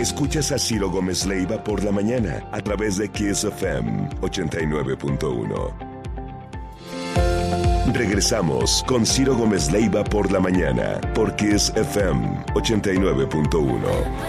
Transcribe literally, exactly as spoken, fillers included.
Escuchas a Ciro Gómez Leiva por la mañana a través de Kiss F M ochenta y nueve punto uno. Regresamos con Ciro Gómez Leiva por la mañana por Kiss F M ochenta y nueve punto uno.